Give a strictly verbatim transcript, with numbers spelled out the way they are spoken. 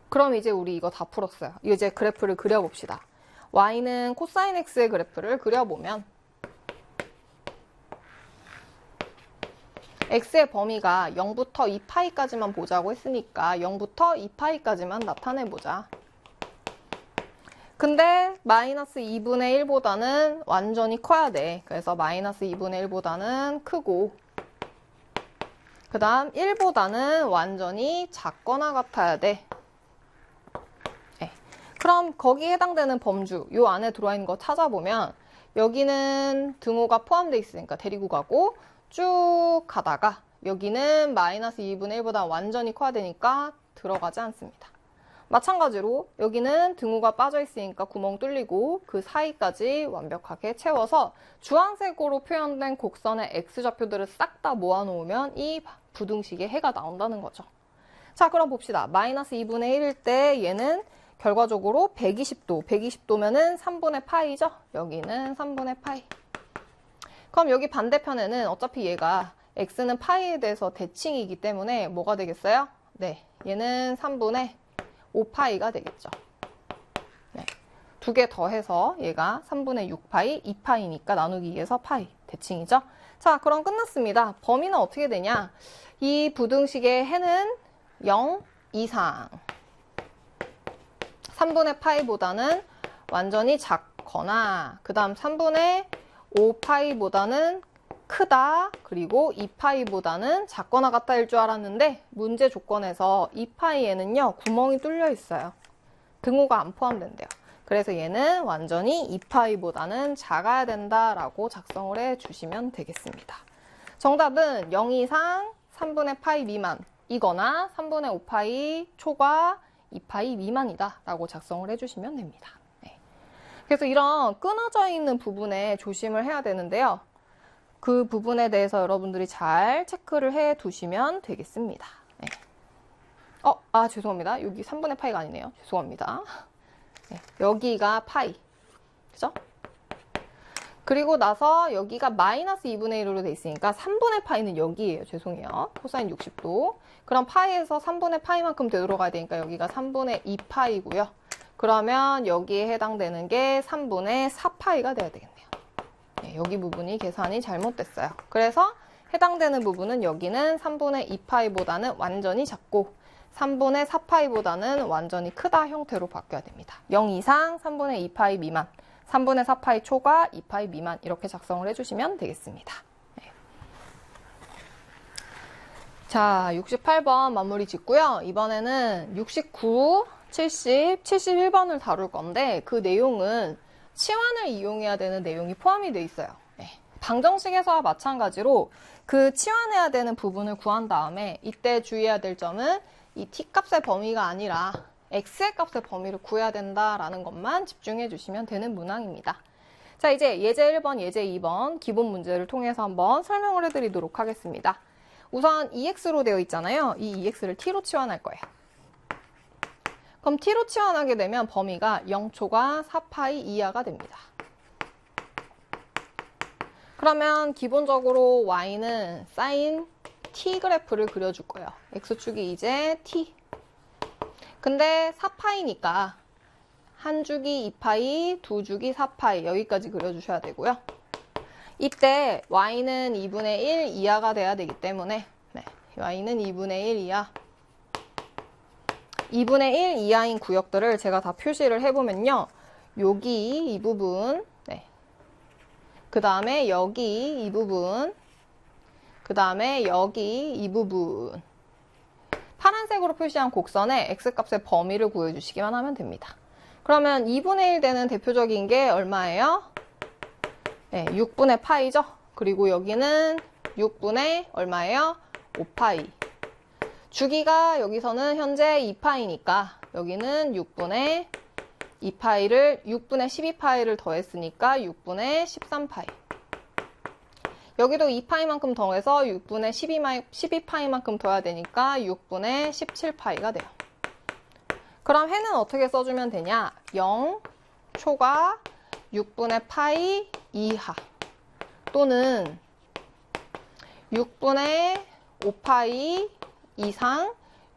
그럼 이제 우리 이거 다 풀었어요. 이제 그래프를 그려봅시다. y는 코사인 x의 그래프를 그려보면 x의 범위가 영부터 이 파이까지만 보자고 했으니까 영부터 이 파이까지만 나타내보자. 근데 마이너스 이분의 일보다는 완전히 커야 돼. 그래서 마이너스 이분의 일보다는 크고 그 다음 일보다는 완전히 작거나 같아야 돼. 네. 그럼 거기에 해당되는 범주 요 안에 들어와 있는 거 찾아보면 여기는 등호가 포함되어 있으니까 데리고 가고 쭉 가다가 여기는 마이너스 이분의 일보다 완전히 커야 되니까 들어가지 않습니다. 마찬가지로 여기는 등호가 빠져 있으니까 구멍 뚫리고 그 사이까지 완벽하게 채워서 주황색으로 표현된 곡선의 x좌표들을 싹 다 모아놓으면 이 부등식의 해가 나온다는 거죠. 자, 그럼 봅시다. 마이너스 이분의 일일 때 얘는 결과적으로 백이십 도, 백이십 도면은 삼분의 파이죠? 여기는 삼분의 파이. 그럼 여기 반대편에는 어차피 얘가 x는 파이에 대해서 대칭이기 때문에 뭐가 되겠어요? 네, 얘는 삼분의 오 파이가 되겠죠. 네, 두 개 더해서 얘가 삼분의 육 파이, 이 파이니까 나누기 이에서 파이, 대칭이죠. 자, 그럼 끝났습니다. 범위는 어떻게 되냐? 이 부등식의 해는 영 이상 삼분의 파이보다는 완전히 작거나 그 다음 삼분의 오 파이보다는 크다. 그리고 이 파이보다는 작거나 같다일 줄 알았는데 문제 조건에서 이 파이에는요 구멍이 뚫려 있어요. 등호가 안 포함된대요. 그래서 얘는 완전히 이 파이보다는 작아야 된다라고 작성을 해주시면 되겠습니다. 정답은 영 이상 삼분의 파이 미만 이거나 삼분의 오 파이 초과 이 파이 미만이다 라고 작성을 해주시면 됩니다. 네. 그래서 이런 끊어져 있는 부분에 조심을 해야 되는데요. 그 부분에 대해서 여러분들이 잘 체크를 해 두시면 되겠습니다. 네. 어, 아, 죄송합니다. 여기 삼분의 파이가 아니네요. 죄송합니다. 네, 여기가 파이. 그죠? 그리고 나서 여기가 마이너스 이분의 일로 돼 있으니까 삼분의 파이는 여기예요. 죄송해요. 코사인 육십 도. 그럼 파이에서 삼분의 파이만큼 되돌아가야 되니까 여기가 삼분의 이 파이고요. 그러면 여기에 해당되는 게 삼분의 사 파이가 돼야 되겠네요. 네, 여기 부분이 계산이 잘못됐어요. 그래서 해당되는 부분은 여기는 삼분의 이 파이보다는 완전히 작고 삼분의 사 파이보다는 완전히 크다 형태로 바뀌어야 됩니다. 영 이상 삼분의 이 파이 미만, 삼분의 사 파이 초과 이 파이 미만 이렇게 작성을 해주시면 되겠습니다. 네. 자, 육십팔 번 마무리 짓고요. 이번에는 육십구, 칠십, 칠십일 번을 다룰 건데 그 내용은 치환을 이용해야 되는 내용이 포함이 되어 있어요. 네. 방정식에서와 마찬가지로 그 치환해야 되는 부분을 구한 다음에 이때 주의해야 될 점은 이 t값의 범위가 아니라 x의 값의 범위를 구해야 된다라는 것만 집중해 주시면 되는 문항입니다. 자, 이제 예제 일 번, 예제 이 번 기본 문제를 통해서 한번 설명을 해드리도록 하겠습니다. 우선 이엑스로 되어 있잖아요. 이 이엑스를 t로 치환할 거예요. 그럼 t로 치환하게 되면 범위가 영 초과 사 파이 이하가 됩니다. 그러면 기본적으로 y는 사인 t 그래프를 그려줄 거예요. x축이 이제 t. 근데 사 파이니까 한 주기 이 파이, 두 주기 사 파이 여기까지 그려주셔야 되고요. 이때 y는 이분의 일 이하가 돼야 되기 때문에 네, y는 이분의 일 이하. 이분의 일 이하인 구역들을 제가 다 표시를 해보면요. 여기 이 부분, 네. 그 다음에 여기 이 부분, 그 다음에 여기 이 부분. 파란색으로 표시한 곡선에 x값의 범위를 구해주시기만 하면 됩니다. 그러면 이분의 일 되는 대표적인 게 얼마예요? 네, 육분의 파이죠. 그리고 여기는 육분의 얼마예요? 오 파이. 주기가 여기서는 현재 이 파이니까 여기는 육분의 이 파이를 육분의 십이 파이를 더했으니까 육분의 십삼 파이. 여기도 이 파이만큼 더해서 육분의 십이 파이만큼 더해야 되니까 육분의 십칠 파이가 돼요. 그럼 해는 어떻게 써주면 되냐? 영 초과 육분의 파이 이하 또는 육분의 오 파이 이상